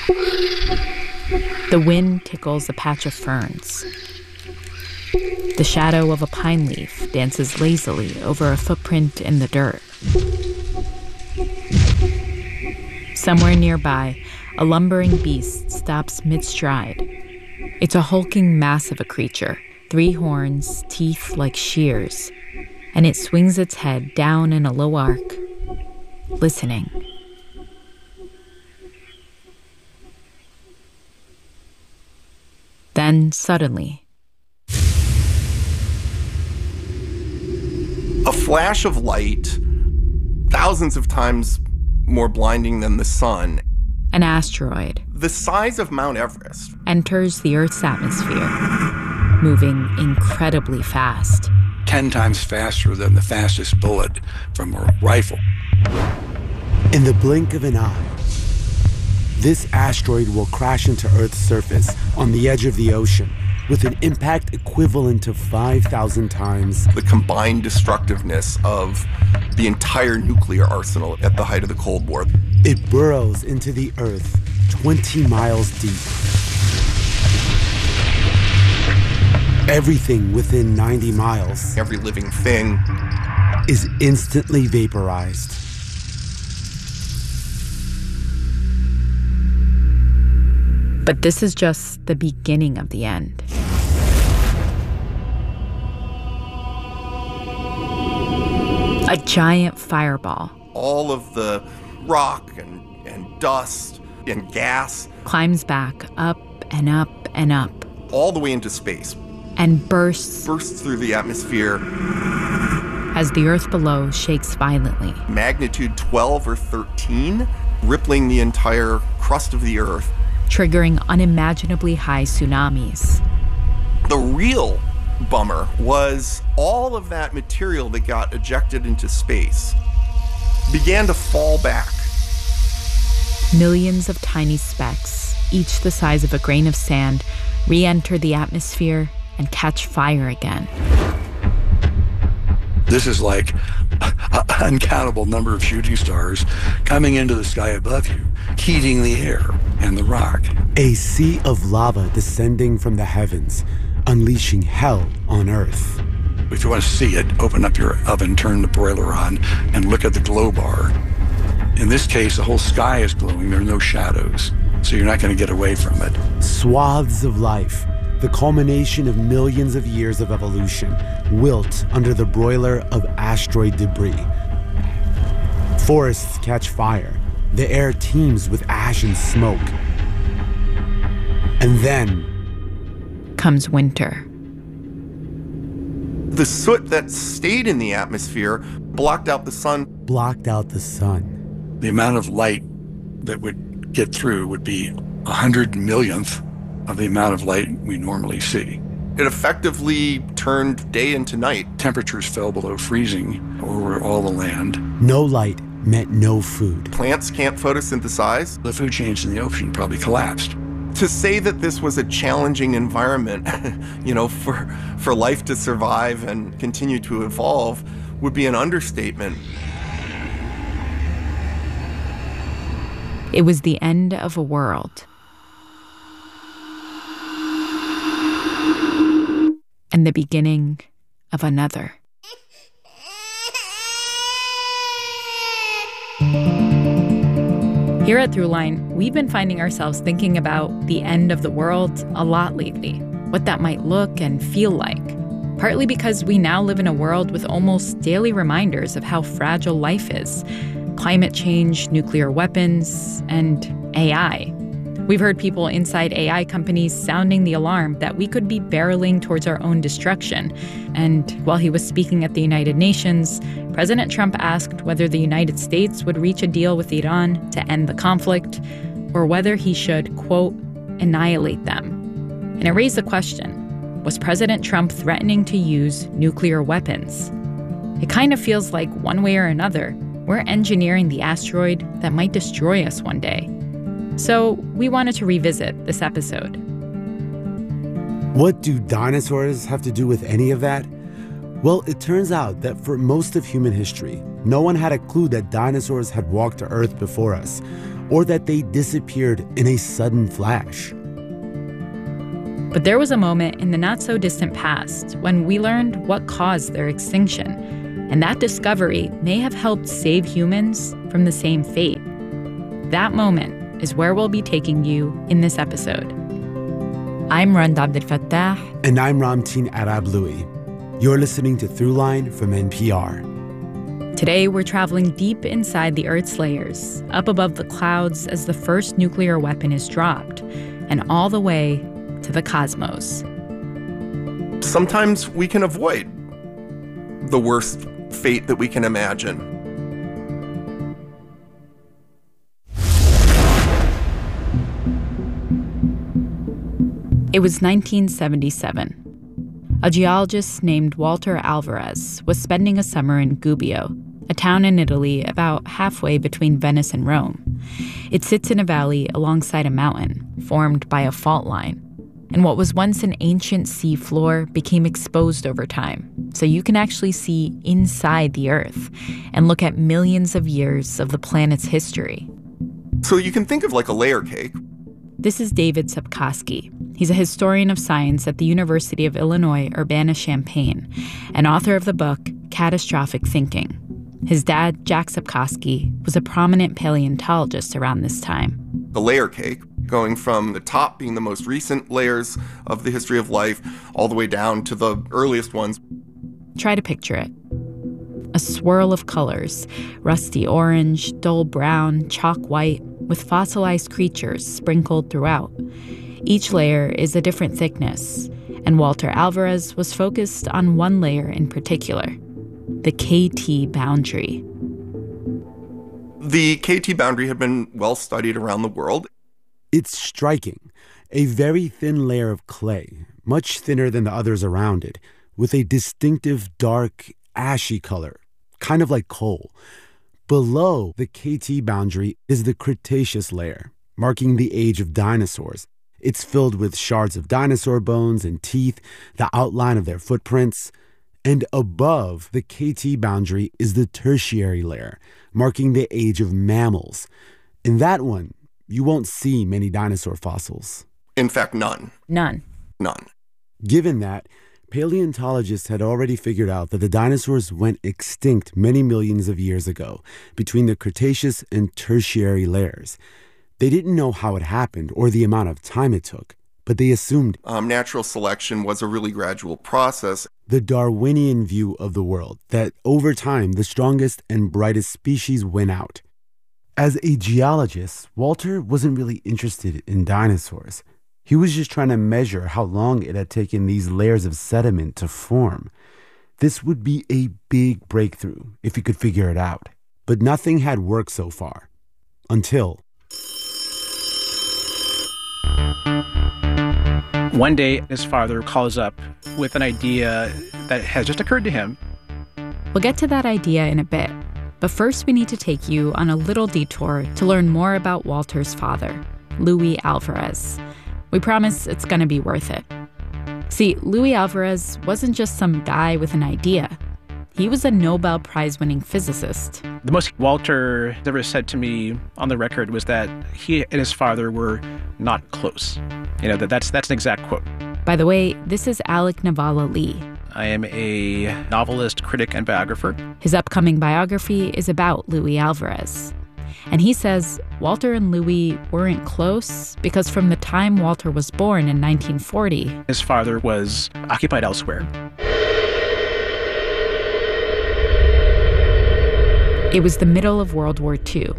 The wind tickles a patch of ferns. The shadow of a pine leaf dances lazily over a footprint in the dirt. Somewhere nearby, a lumbering beast stops mid-stride. It's a hulking mass of a creature, 3 horns, teeth like shears, and it swings its head down in a low arc, listening. Then, suddenly, a flash of light, thousands of times more blinding than the sun, an asteroid, the size of Mount Everest, enters the Earth's atmosphere, moving incredibly fast. 10 times faster than the fastest bullet from a rifle. In the blink of an eye, this asteroid will crash into Earth's surface on the edge of the ocean with an impact equivalent to 5,000 times the combined destructiveness of the entire nuclear arsenal at the height of the Cold War. It burrows into the Earth 20 miles deep. Everything within 90 miles, every living thing, is instantly vaporized. But this is just the beginning of the end. A giant fireball. All of the rock and dust and gas climbs back up and up and up. All the way into space. And bursts through the atmosphere. As the Earth below shakes violently. Magnitude 12 or 13, rippling the entire crust of the Earth. Triggering unimaginably high tsunamis. The real bummer was all of that material that got ejected into space began to fall back. Millions of tiny specks, each the size of a grain of sand, re-enter the atmosphere and catch fire again. This is like an uncountable number of shooting stars coming into the sky above you, heating the air and the rock. A sea of lava descending from the heavens, unleashing hell on Earth. If you want to see it, open up your oven, turn the broiler on, and look at the glow bar. In this case, the whole sky is glowing. There are no shadows, so you're not going to get away from it. Swaths of life, the culmination of millions of years of evolution, wilt under the broiler of asteroid debris. Forests catch fire. The air teems with ash and smoke. And then comes winter. The soot that stayed in the atmosphere blocked out the sun. Blocked out the sun. The amount of light that would get through would be 100 millionth of the amount of light we normally see. It effectively turned day into night. Temperatures fell below freezing over all the land. No light meant no food. Plants can't photosynthesize. The food chains in the ocean probably collapsed. To say that this was a challenging environment, for life to survive and continue to evolve would be an understatement. It was the end of a world. And the beginning of another. Here at Throughline, we've been finding ourselves thinking about the end of the world a lot lately, what that might look and feel like. Partly because we now live in a world with almost daily reminders of how fragile life is. Climate change, nuclear weapons, and AI. We've heard people inside AI companies sounding the alarm that we could be barreling towards our own destruction. And while he was speaking at the United Nations, President Trump asked whether the United States would reach a deal with Iran to end the conflict, or whether he should, quote, annihilate them. And it raised the question, was President Trump threatening to use nuclear weapons? It kind of feels like one way or another, we're engineering the asteroid that might destroy us one day. So we wanted to revisit this episode. What do dinosaurs have to do with any of that? Well, it turns out that for most of human history, no one had a clue that dinosaurs had walked to Earth before us, or that they disappeared in a sudden flash. But there was a moment in the not-so-distant past when we learned what caused their extinction, and that discovery may have helped save humans from the same fate. That moment is where we'll be taking you in this episode. I'm Rund Abdelfattah. And I'm Ramtin Arablouei. You're listening to Throughline from NPR. Today, we're traveling deep inside the Earth's layers, up above the clouds as the first nuclear weapon is dropped, and all the way to the cosmos. Sometimes we can avoid the worst fate that we can imagine. It was 1977. A geologist named Walter Alvarez was spending a summer in Gubbio, a town in Italy about halfway between Venice and Rome. It sits in a valley alongside a mountain formed by a fault line. And what was once an ancient sea floor became exposed over time, so you can actually see inside the Earth and look at millions of years of the planet's history. So you can think of like a layer cake. This is David Sepkoski. He's a historian of science at the University of Illinois Urbana-Champaign and author of the book Catastrophic Thinking. His dad, Jack Sepkoski, was a prominent paleontologist around this time. The layer cake, going from the top being the most recent layers of the history of life all the way down to the earliest ones. Try to picture it. A swirl of colors, rusty orange, dull brown, chalk white, with fossilized creatures sprinkled throughout. Each layer is a different thickness, and Walter Alvarez was focused on one layer in particular, the KT boundary. The KT boundary had been well studied around the world. It's striking. A very thin layer of clay, much thinner than the others around it, with a distinctive dark, ashy color, kind of like coal. Below the KT boundary is the Cretaceous layer, marking the age of dinosaurs. It's filled with shards of dinosaur bones and teeth, the outline of their footprints. And above the KT boundary is the Tertiary layer, marking the age of mammals. In that one, you won't see many dinosaur fossils. In fact, none. None. Given that, paleontologists had already figured out that the dinosaurs went extinct many millions of years ago between the Cretaceous and Tertiary layers. They didn't know how it happened or the amount of time it took, but they assumed natural selection was a really gradual process. The Darwinian view of the world, that over time, the strongest and brightest species win out. As a geologist, Walter wasn't really interested in dinosaurs. He was just trying to measure how long it had taken these layers of sediment to form. This would be a big breakthrough if he could figure it out. But nothing had worked so far. Until... One day, his father calls up with an idea that has just occurred to him. We'll get to that idea in a bit. But first, we need to take you on a little detour to learn more about Walter's father, Luis Alvarez. We promise it's going to be worth it. See, Luis Alvarez wasn't just some guy with an idea. He was a Nobel Prize-winning physicist. The most Walter ever said to me on the record was that he and his father were not close. That's an exact quote. By the way, this is Alec Navala-Lee. I am a novelist, critic, and biographer. His upcoming biography is about Luis Alvarez. And he says Walter and Luis weren't close because from the time Walter was born in 1940, his father was occupied elsewhere. It was the middle of World War II.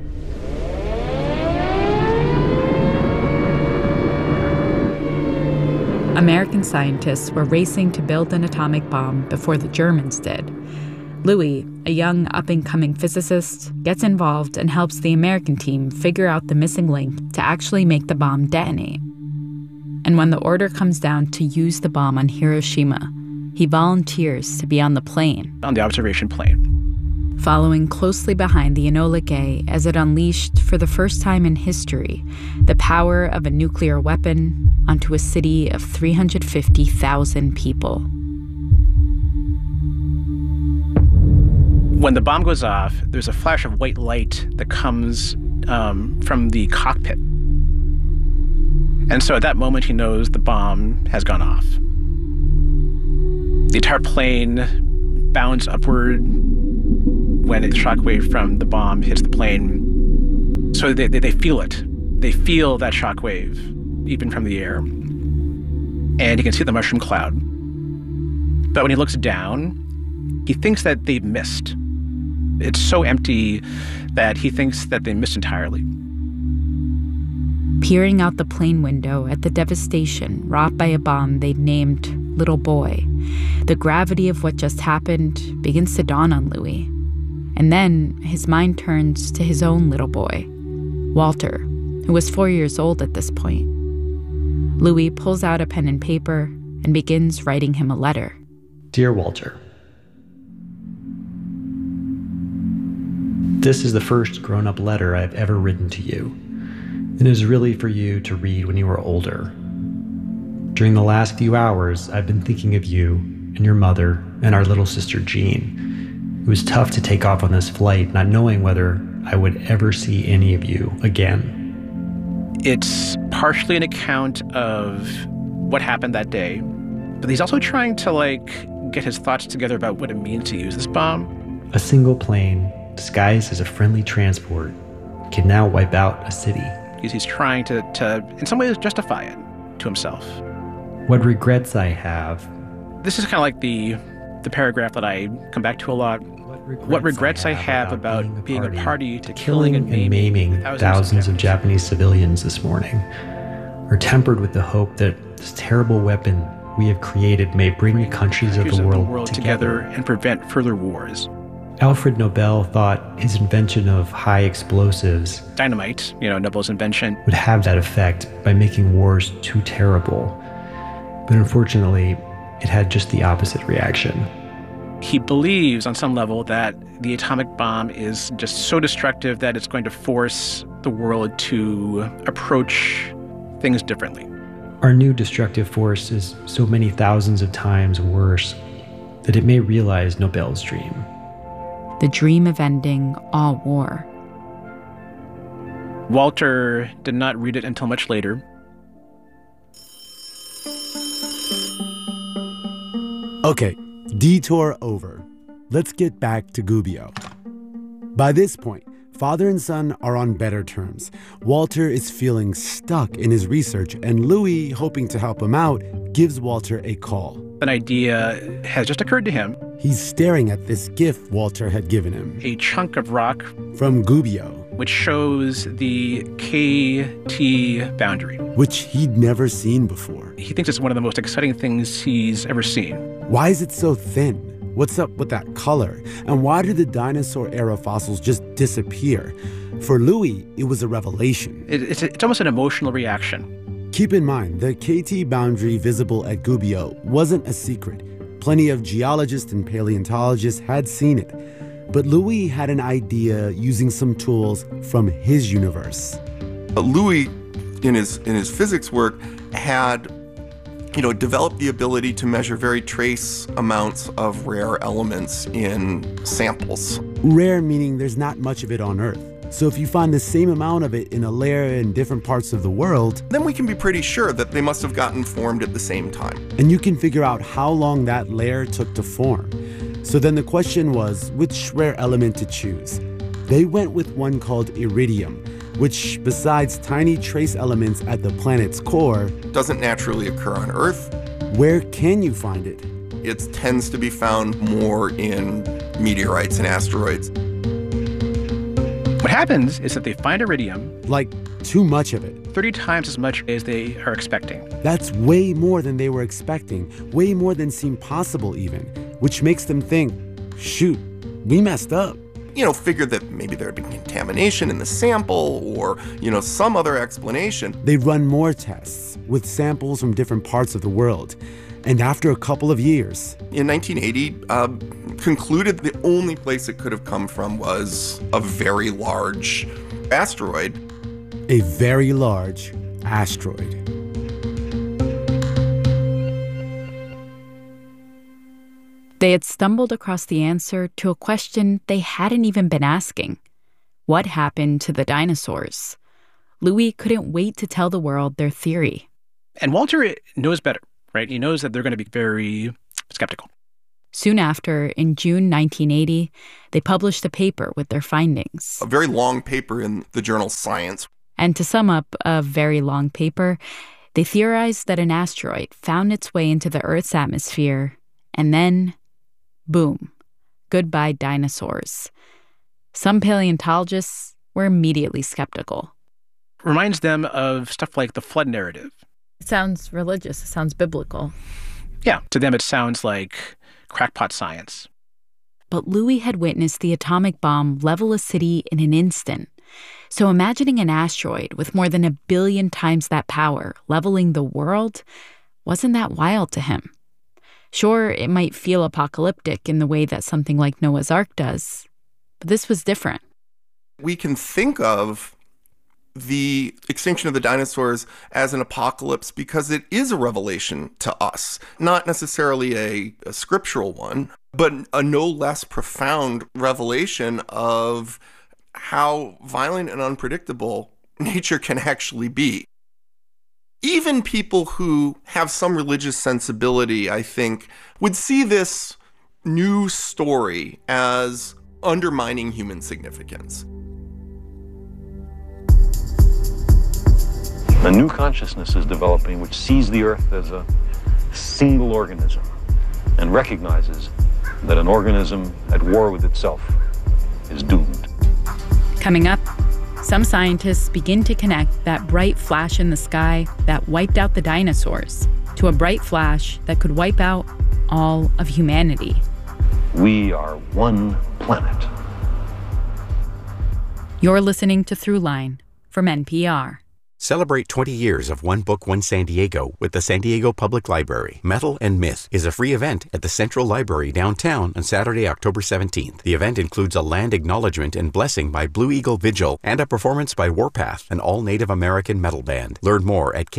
American scientists were racing to build an atomic bomb before the Germans did. Luis, a young up-and-coming physicist, gets involved and helps the American team figure out the missing link to actually make the bomb detonate. And when the order comes down to use the bomb on Hiroshima, he volunteers to be on the plane. On the observation plane. Following closely behind the Enola Gay as it unleashed, for the first time in history, the power of a nuclear weapon onto a city of 350,000 people. When the bomb goes off, there's a flash of white light that comes from the cockpit. And so at that moment, he knows the bomb has gone off. The entire plane bounds upward when the shockwave from the bomb hits the plane. So they feel it. They feel that shockwave, even from the air. And he can see the mushroom cloud. But when he looks down, he thinks that they've missed. It's so empty that he thinks that they missed entirely. Peering out the plane window at the devastation wrought by a bomb they'd named Little Boy, the gravity of what just happened begins to dawn on Louis. And then his mind turns to his own little boy, Walter, who was 4 years old at this point. Louis pulls out a pen and paper and begins writing him a letter. Dear Walter, this is the first grown-up letter I've ever written to you. It is really for you to read when you are older. During the last few hours, I've been thinking of you and your mother and our little sister Jean. It was tough to take off on this flight, not knowing whether I would ever see any of you again. It's partially an account of what happened that day, but he's also trying to, get his thoughts together about what it means to use this bomb. A single plane, disguised as a friendly transport, can now wipe out a city. He's trying to in some ways, justify it to himself. What regrets I have. This is kind of like the paragraph that I come back to a lot. What regrets I have about being a party to killing and maiming thousands of Japanese civilians this morning are tempered with the hope that this terrible weapon we have created may bring the countries of the world together and prevent further wars. Alfred Nobel thought his invention of high explosives, dynamite, Nobel's invention, would have that effect by making wars too terrible. But unfortunately, it had just the opposite reaction. He believes on some level that the atomic bomb is just so destructive that it's going to force the world to approach things differently. Our new destructive force is so many thousands of times worse that it may realize Nobel's dream. The dream of ending all war. Walter did not read it until much later. Okay, detour over. Let's get back to Gubbio. By this point, father and son are on better terms. Walter is feeling stuck in his research, and Louis, hoping to help him out, gives Walter a call. An idea has just occurred to him. He's staring at this gift Walter had given him. A chunk of rock from Gubbio, which shows the KT boundary, which he'd never seen before. He thinks it's one of the most exciting things he's ever seen. Why is it so thin? What's up with that color? And why did the dinosaur-era fossils just disappear? For Louis, it was a revelation. It's almost an emotional reaction. Keep in mind, the KT boundary visible at Gubbio wasn't a secret. Plenty of geologists and paleontologists had seen it. But Louis had an idea using some tools from his universe. Louis, in his physics work, had developed the ability to measure very trace amounts of rare elements in samples. Rare meaning there's not much of it on Earth. So if you find the same amount of it in a layer in different parts of the world, then we can be pretty sure that they must have gotten formed at the same time. And you can figure out how long that layer took to form. So then the question was, which rare element to choose? They went with one called iridium, which, besides tiny trace elements at the planet's core, doesn't naturally occur on Earth. Where can you find it? It tends to be found more in meteorites and asteroids. What happens is that they find iridium. Like, too much of it. 30 times as much as they are expecting. That's way more than they were expecting, way more than seemed possible even, which makes them think, shoot, we messed up. Figure that maybe there had been contamination in the sample or, some other explanation. They run more tests with samples from different parts of the world. And after a couple of years, in 1980, concluded the only place it could have come from was a very large asteroid. A very large asteroid. They had stumbled across the answer to a question they hadn't even been asking. What happened to the dinosaurs? Louis couldn't wait to tell the world their theory. And Walter knows better, right? He knows that they're going to be very skeptical. Soon after, in June 1980, they published a paper with their findings. A very long paper in the journal Science. And to sum up a very long paper, they theorized that an asteroid found its way into the Earth's atmosphere, and then, boom, goodbye dinosaurs. Some paleontologists were immediately skeptical. Reminds them of stuff like the flood narrative. It sounds religious. It sounds biblical. Yeah, to them it sounds like crackpot science. But Louis had witnessed the atomic bomb level a city in an instant. So imagining an asteroid with more than 1 billion times that power leveling the world, wasn't that wild to him? Sure, it might feel apocalyptic in the way that something like Noah's Ark does, but this was different. We can think of the extinction of the dinosaurs as an apocalypse because it is a revelation to us. Not necessarily a scriptural one, but a no less profound revelation of how violent and unpredictable nature can actually be. Even people who have some religious sensibility, I think, would see this new story as undermining human significance. A new consciousness is developing which sees the Earth as a single organism and recognizes that an organism at war with itself is doomed. Coming up, some scientists begin to connect that bright flash in the sky that wiped out the dinosaurs to a bright flash that could wipe out all of humanity. We are one planet. You're listening to Throughline from NPR. Celebrate 20 years of One Book, One San Diego with the San Diego Public Library. Metal and Myth is a free event at the Central Library downtown on Saturday, October 17th. The event includes a land acknowledgement and blessing by Blue Eagle Vigil and a performance by Warpath, an all-Native American metal band. Learn more at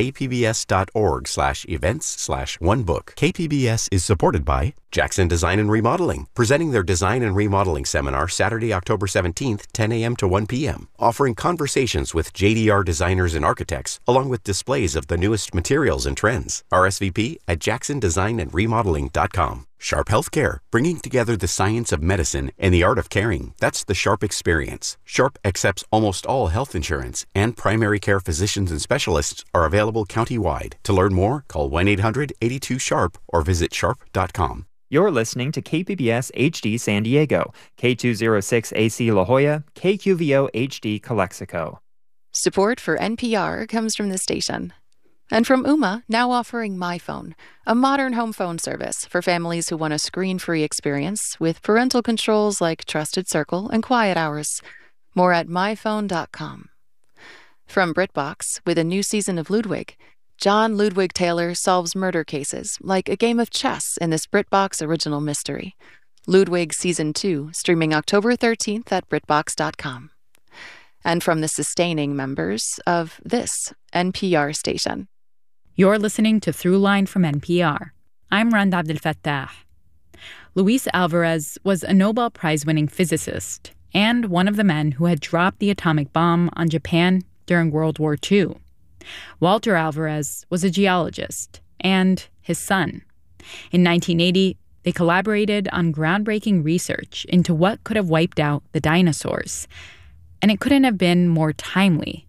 kpbs.org/events/onebook. KPBS is supported by Jackson Design and Remodeling, presenting their Design and Remodeling Seminar Saturday, October 17th, 10 a.m. to 1 p.m., offering conversations with JDR designers and architects, along with displays of the newest materials and trends. RSVP at jacksondesignandremodeling.com. Sharp Healthcare, bringing together the science of medicine and the art of caring. That's the Sharp experience. Sharp accepts almost all health insurance, and primary care physicians and specialists are available countywide. To learn more, call 1-800-82-SHARP or visit sharp.com. You're listening to KPBS HD San Diego, K206 AC La Jolla, KQVO HD Calexico. Support for NPR comes from the station. And from Ooma, now offering MyPhone, a modern home phone service for families who want a screen-free experience with parental controls like Trusted Circle and Quiet Hours. More at myphone.com. From BritBox, with a new season of Ludwig, John Ludwig Taylor solves murder cases like a game of chess in this BritBox original mystery. Ludwig Season 2, streaming October 13th at BritBox.com. And from the sustaining members of this NPR station. You're listening to Throughline from NPR. I'm Rand Abdelfattah. Luis Alvarez was a Nobel Prize-winning physicist and one of the men who had dropped the atomic bomb on Japan during World War II. Walter Alvarez was a geologist and his son. In 1980, they collaborated on groundbreaking research into what could have wiped out the dinosaurs. And it couldn't have been more timely.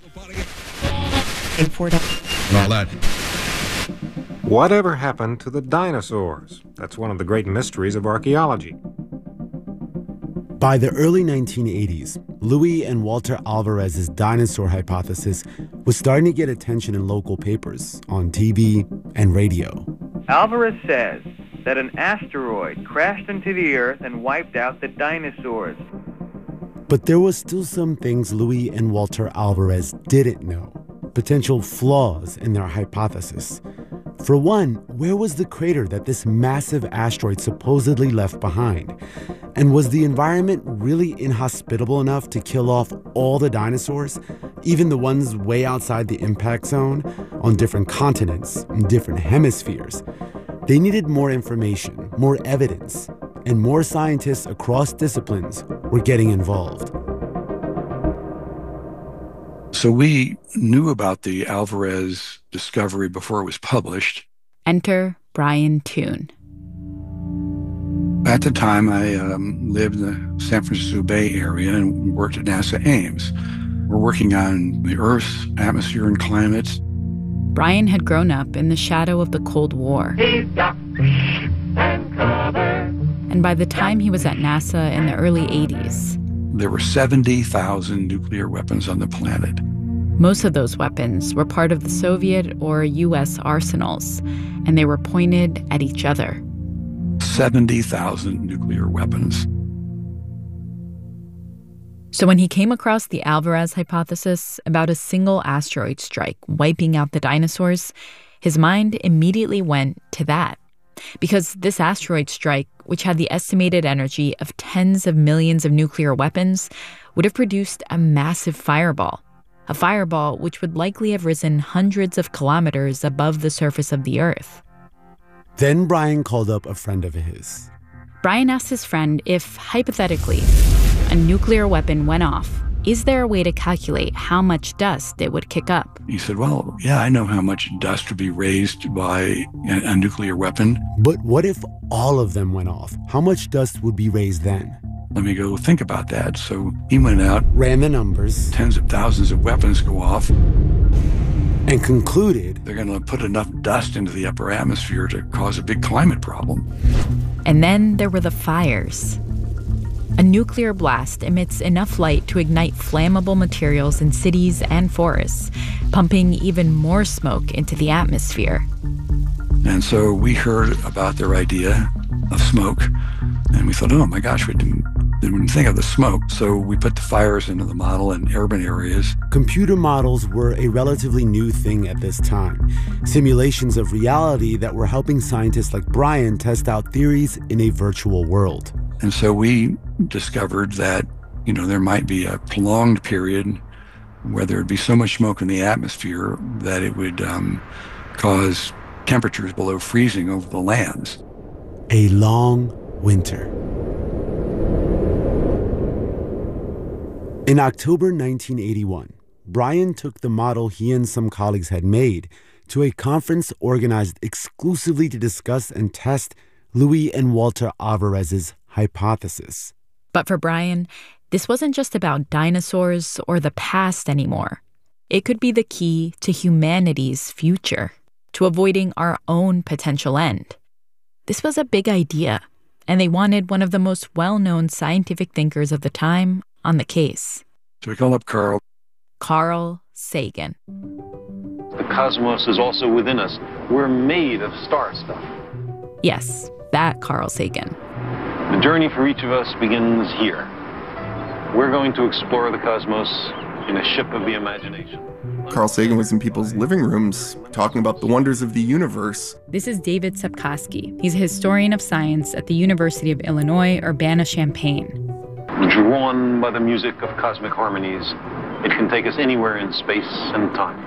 Whatever happened to the dinosaurs? That's one of the great mysteries of archaeology. By the early 1980s, Louis and Walter Alvarez's dinosaur hypothesis was starting to get attention in local papers, on TV, and radio. Alvarez says that an asteroid crashed into the Earth and wiped out the dinosaurs. But there was still some things Louis and Walter Alvarez didn't know, potential flaws in their hypothesis. For one, where was the crater that this massive asteroid supposedly left behind? And was the environment really inhospitable enough to kill off all the dinosaurs, even the ones way outside the impact zone, on different continents, in different hemispheres? They needed more information, more evidence, and more scientists across disciplines were getting involved. So we knew about the Alvarez discovery before it was published. Enter Brian Toon. At the time, I lived in the San Francisco Bay Area and worked at NASA Ames. We're working on the Earth's atmosphere and climate. Brian had grown up in the shadow of the Cold War. And by the time he was at NASA in the early 80s, there were 70,000 nuclear weapons on the planet. Most of those weapons were part of the Soviet or U.S. arsenals, and they were pointed at each other. 70,000 nuclear weapons. So when he came across the Alvarez hypothesis about a single asteroid strike wiping out the dinosaurs, his mind immediately went to that. Because this asteroid strike, which had the estimated energy of tens of millions of nuclear weapons, would have produced a massive fireball. A fireball which would likely have risen hundreds of kilometers above the surface of the Earth. Then Brian called up a friend of his. Brian asked his friend if, hypothetically, a nuclear weapon went off, is there a way to calculate how much dust it would kick up? He said, well, yeah, I know how much dust would be raised by a nuclear weapon. But what if all of them went off? How much dust would be raised then? Let me go think about that. So he went out, ran the numbers. Tens of thousands of weapons go off. And concluded they're going to put enough dust into the upper atmosphere to cause a big climate problem. And then there were the fires. A nuclear blast emits enough light to ignite flammable materials in cities and forests, pumping even more smoke into the atmosphere. And so we heard about their idea of smoke, and we thought, oh my gosh, we didn't think of the smoke. So we put the fires into the model in urban areas. Computer models were a relatively new thing at this time. Simulations of reality that were helping scientists like Brian test out theories in a virtual world. And so we discovered that, there might be a prolonged period where there would be so much smoke in the atmosphere that it would cause temperatures below freezing over the lands. A long winter. In October 1981, Brian took the model he and some colleagues had made to a conference organized exclusively to discuss and test Luis and Walter Alvarez's hypothesis. But for Brian, this wasn't just about dinosaurs or the past anymore. It could be the key to humanity's future, to avoiding our own potential end. This was a big idea, and they wanted one of the most well-known scientific thinkers of the time on the case. So we call up Carl. Carl Sagan. The cosmos is also within us. We're made of star stuff. Yes, that Carl Sagan. The journey for each of us begins here. We're going to explore the cosmos in a ship of the imagination. Carl Sagan was in people's living rooms talking about the wonders of the universe. This is David Sepkoski. He's a historian of science at the University of Illinois, Urbana-Champaign. Drawn by the music of cosmic harmonies, it can take us anywhere in space and time.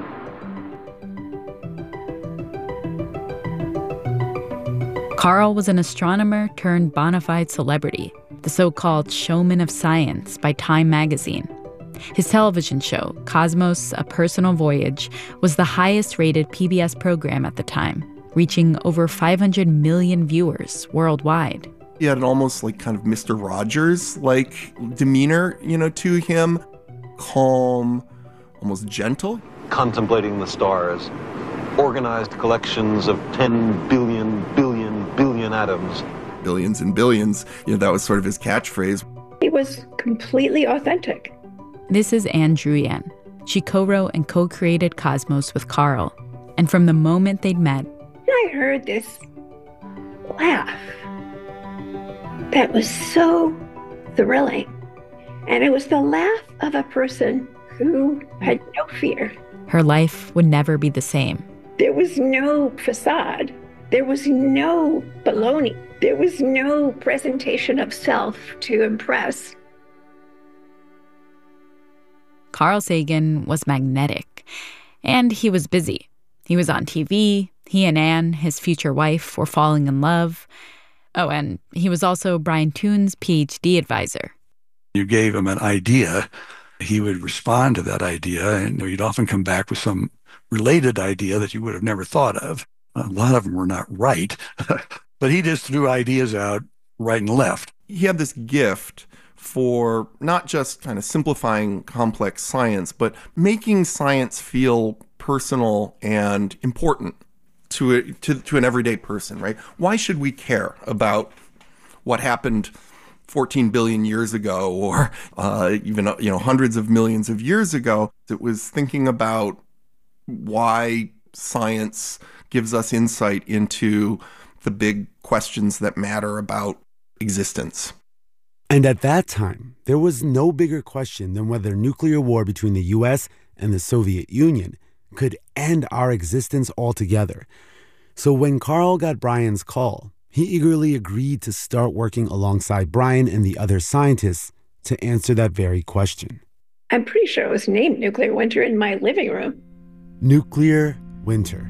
Carl was an astronomer turned bona fide celebrity, the so-called showman of science by Time magazine. His television show, Cosmos: A Personal Voyage, was the highest-rated PBS program at the time, reaching over 500 million viewers worldwide. He had an almost kind of Mr. Rogers-like demeanor, to him. Calm, almost gentle. Contemplating the stars, organized collections of 10 billion atoms. Billions and billions. That was sort of his catchphrase. It was completely authentic. This is Anne Druyan. She co-wrote and co-created Cosmos with Carl. And from the moment they'd met, I heard this laugh that was so thrilling. And it was the laugh of a person who had no fear. Her life would never be the same. There was no facade. There was no baloney. There was no presentation of self to impress. Carl Sagan was magnetic, and he was busy. He was on TV. He and Anne, his future wife, were falling in love. Oh, and he was also Brian Toon's PhD advisor. You gave him an idea, he would respond to that idea, and he'd often come back with some related idea that you would have never thought of. A lot of them were not right, but he just threw ideas out right and left. He had this gift for not just kind of simplifying complex science, but making science feel personal and important to an everyday person, right? Why should we care about what happened 14 billion years ago or even hundreds of millions of years ago? It was thinking about why science gives us insight into the big questions that matter about existence. And at that time, there was no bigger question than whether nuclear war between the U.S. and the Soviet Union could end our existence altogether. So when Carl got Brian's call, he eagerly agreed to start working alongside Brian and the other scientists to answer that very question. I'm pretty sure it was named Nuclear Winter in my living room. Nuclear winter.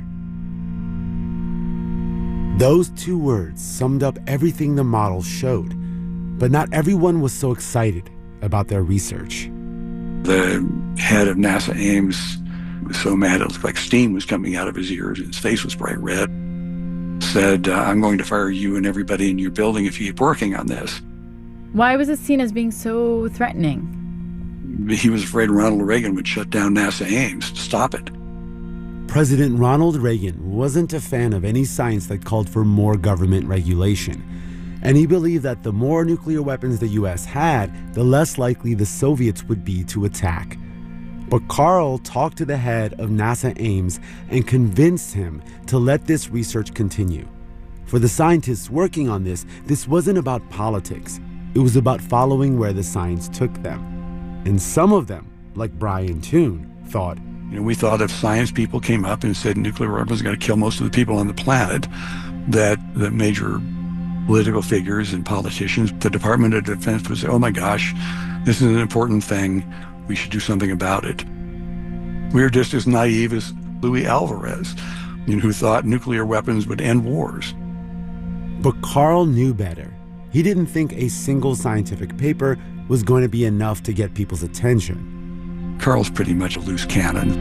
Those two words summed up everything the model showed, but not everyone was so excited about their research. The head of NASA Ames was so mad it looked like steam was coming out of his ears and his face was bright red. Said, I'm going to fire you and everybody in your building if you keep working on this. Why was it seen as being so threatening? He was afraid Ronald Reagan would shut down NASA Ames to stop it. President Ronald Reagan wasn't a fan of any science that called for more government regulation. And he believed that the more nuclear weapons the U.S. had, the less likely the Soviets would be to attack. But Carl talked to the head of NASA Ames and convinced him to let this research continue. For the scientists working on this wasn't about politics. It was about following where the science took them. And some of them, like Brian Toon, thought, we thought if science people came up and said nuclear weapons are going to kill most of the people on the planet, that the major political figures and politicians, the Department of Defense would say, oh my gosh, this is an important thing. We should do something about it. We were just as naive as Luis Alvarez, who thought nuclear weapons would end wars. But Carl knew better. He didn't think a single scientific paper was going to be enough to get people's attention. Carl's pretty much a loose cannon.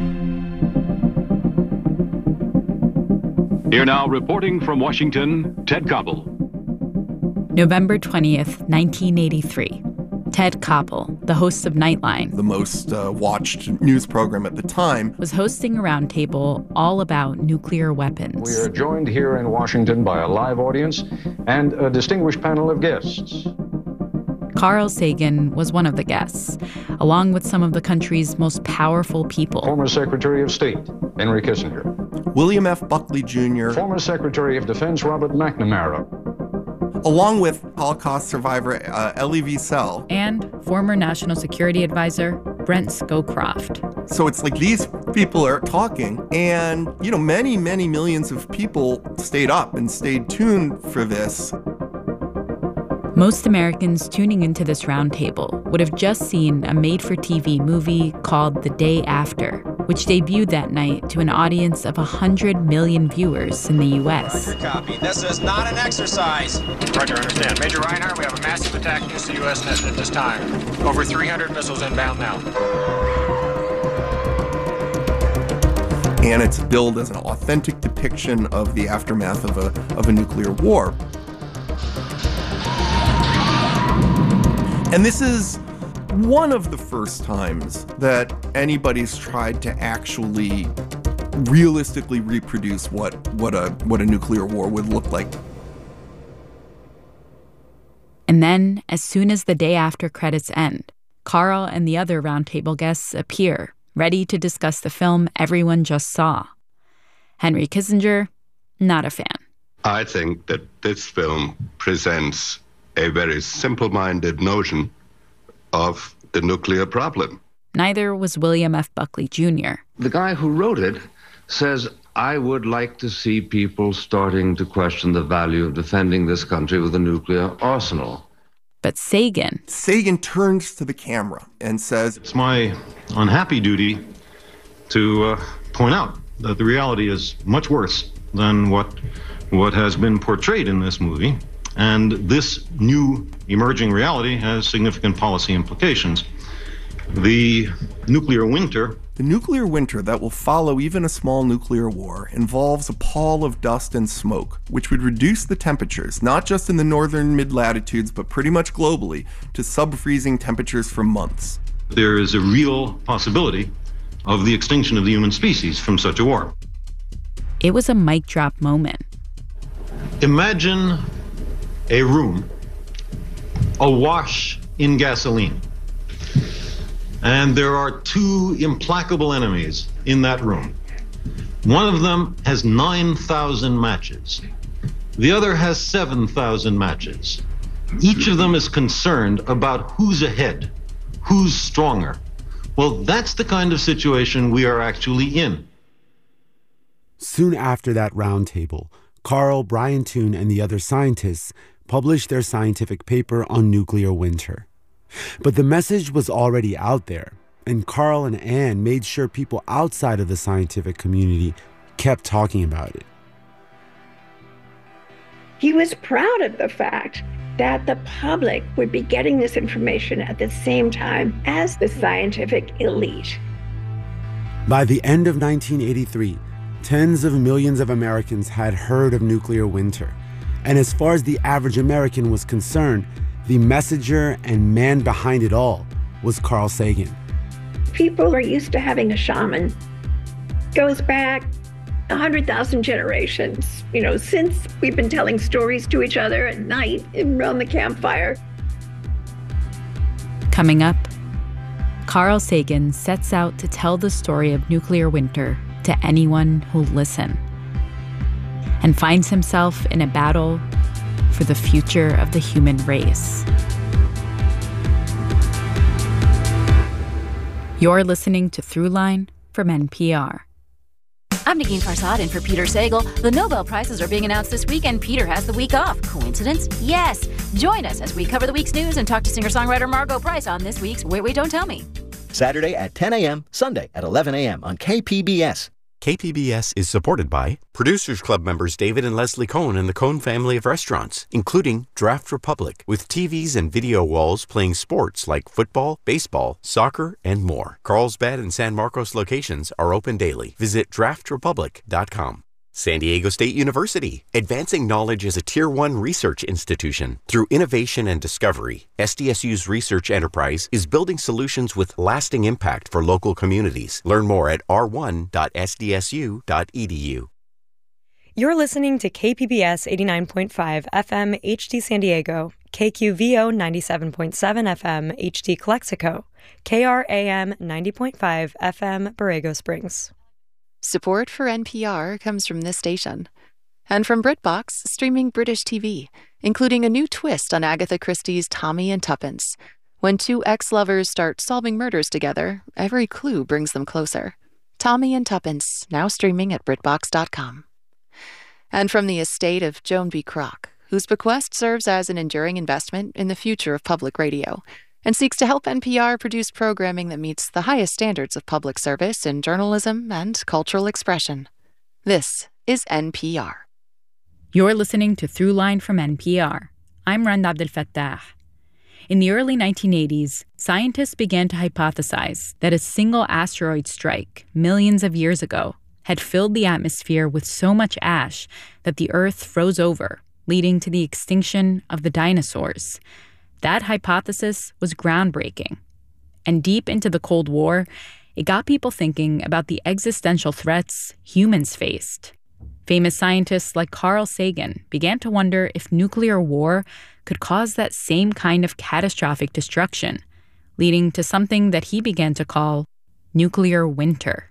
Here now, reporting from Washington, Ted Koppel. November 20th, 1983. Ted Koppel, the host of Nightline, the most watched news program at the time, was hosting a roundtable all about nuclear weapons. We are joined here in Washington by a live audience and a distinguished panel of guests. Carl Sagan was one of the guests, along with some of the country's most powerful people. Former Secretary of State Henry Kissinger. William F. Buckley Jr. Former Secretary of Defense Robert McNamara. Along with Holocaust survivor Elie Wiesel. And former National Security Advisor Brent Scowcroft. So it's like these people are talking, and, many, many millions of people stayed up and stayed tuned for this. Most Americans tuning into this roundtable would have just seen a made-for-TV movie called The Day After, which debuted that night to an audience of 100 million viewers in the U.S. Record copy. This is not an exercise. Roger, understand. Major Reinhardt, we have a massive attack against the U.S. nest at this time. Over 300 missiles inbound now. And it's billed as an authentic depiction of the aftermath of a nuclear war. And this is one of the first times that anybody's tried to actually realistically reproduce what a nuclear war would look like. And then, as soon as the Day After credits end, Carl and the other roundtable guests appear, ready to discuss the film everyone just saw. Henry Kissinger, not a fan. I think that this film presents a very simple-minded notion of the nuclear problem. Neither was William F. Buckley Jr. The guy who wrote it says, I would like to see people starting to question the value of defending this country with a nuclear arsenal. But Sagan turns to the camera and says, it's my unhappy duty to point out that the reality is much worse than what has been portrayed in this movie. And this new emerging reality has significant policy implications. The nuclear winter. The nuclear winter that will follow even a small nuclear war involves a pall of dust and smoke, which would reduce the temperatures, not just in the northern mid-latitudes, but pretty much globally, to sub-freezing temperatures for months. There is a real possibility of the extinction of the human species from such a war. It was a mic drop moment. Imagine a room awash in gasoline. And there are two implacable enemies in that room. One of them has 9,000 matches. The other has 7,000 matches. Each of them is concerned about who's ahead, who's stronger. Well, that's the kind of situation we are actually in. Soon after that roundtable, Carl, Brian Toon, and the other scientists published their scientific paper on nuclear winter. But the message was already out there, and Carl and Anne made sure people outside of the scientific community kept talking about it. He was proud of the fact that the public would be getting this information at the same time as the scientific elite. By the end of 1983, tens of millions of Americans had heard of nuclear winter. And as far as the average American was concerned, the messenger and man behind it all was Carl Sagan. People are used to having a shaman. Goes back 100,000 generations, since we've been telling stories to each other at night around the campfire. Coming up, Carl Sagan sets out to tell the story of nuclear winter to anyone who'll listen, and finds himself in a battle for the future of the human race. You're listening to Throughline from NPR. I'm Negin Farsad in for Peter Sagal. The Nobel Prizes are being announced this week, and Peter has the week off. Coincidence? Yes. Join us as we cover the week's news and talk to singer-songwriter Margot Price on this week's Wait, Wait, Don't Tell Me. Saturday at 10 a.m., Sunday at 11 a.m. on KPBS. KPBS is supported by Producers Club members David and Leslie Cohn and the Cohn family of restaurants, including Draft Republic, with TVs and video walls playing sports like football, baseball, soccer, and more. Carlsbad and San Marcos locations are open daily. Visit draftrepublic.com. San Diego State University, advancing knowledge as a Tier 1 research institution. Through innovation and discovery, SDSU's research enterprise is building solutions with lasting impact for local communities. Learn more at r1.sdsu.edu. You're listening to KPBS 89.5 FM HD San Diego, KQVO 97.7 FM HD Calexico, KRAM 90.5 FM Borrego Springs. Support for NPR comes from this station. And from BritBox, streaming British TV, including a new twist on Agatha Christie's Tommy and Tuppence. When two ex-lovers start solving murders together, every clue brings them closer. Tommy and Tuppence, now streaming at BritBox.com. And from the estate of Joan B. Kroc, whose bequest serves as an enduring investment in the future of public radio, and seeks to help NPR produce programming that meets the highest standards of public service in journalism and cultural expression. This is NPR. You're listening to Throughline from NPR. I'm Rand Abdelfattah. In the early 1980s, scientists began to hypothesize that a single asteroid strike millions of years ago had filled the atmosphere with so much ash that the Earth froze over, leading to the extinction of the dinosaurs. That hypothesis was groundbreaking. And deep into the Cold War, it got people thinking about the existential threats humans faced. Famous scientists like Carl Sagan began to wonder if nuclear war could cause that same kind of catastrophic destruction, leading to something that he began to call nuclear winter.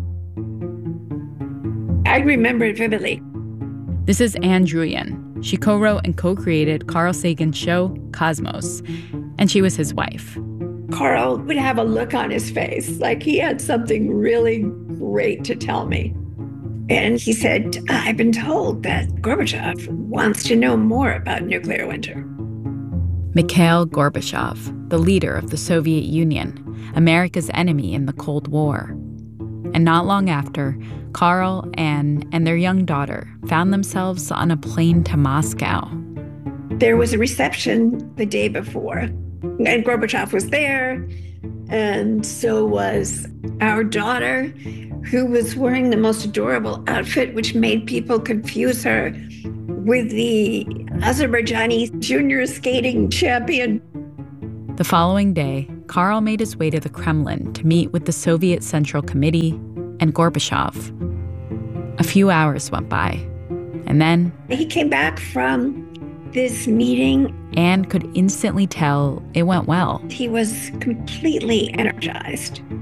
I remember it vividly. This is Anne Druyan. She co-wrote and co-created Carl Sagan's show, Cosmos, and she was his wife. Carl would have a look on his face like he had something really great to tell me. And he said, I've been told that Gorbachev wants to know more about nuclear winter. Mikhail Gorbachev, the leader of the Soviet Union, America's enemy in the Cold War. And not long after, Carl, Anne, and their young daughter found themselves on a plane to Moscow. There was a reception the day before, and Gorbachev was there, And so was our daughter, who was wearing the most adorable outfit, which made people confuse her with the Azerbaijani junior skating champion. The following day, Karl made his way to the Kremlin to meet with the Soviet Central Committee and Gorbachev. A few hours went by, and then he came back from this meeting. Anne could instantly tell it went well. He was completely energized.